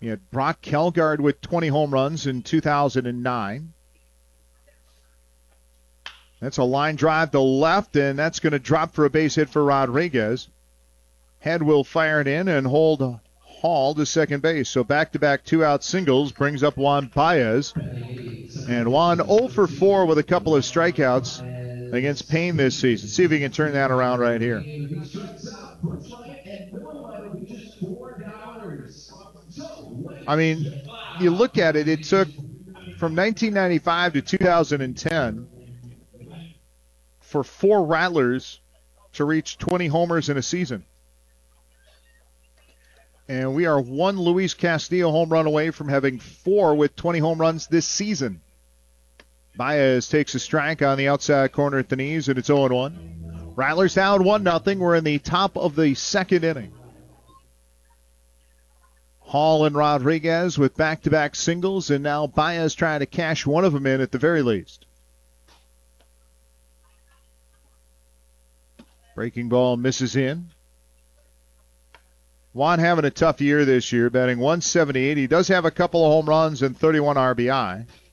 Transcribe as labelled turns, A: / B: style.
A: You had Brock Kelgard with 20 home runs in 2009. That's a line drive to left, and that's going to drop for a base hit for Rodriguez. Head will fire it in and hold Hall to second base. So back-to-back two-out singles brings up Juan Baez. And Juan 0 for 4 with a couple of strikeouts against Payne this season. See if he can turn that around right here. I mean, you look at it, it took from 1995 to 2010 for 4 Rattlers to reach 20 homers in a season. And we are one Luis Castillo home run away from having 4 with 20 home runs this season. Baez takes a strike on the outside corner at the knees, and it's 0-1. Rattlers down 1-0. We're in the top of the second inning. Hall and Rodriguez with back-to-back singles, and now Baez trying to cash one of them in at the very least. Breaking ball misses in. Juan having a tough year this year, batting .178. He does have a couple of home runs and 31 RBI.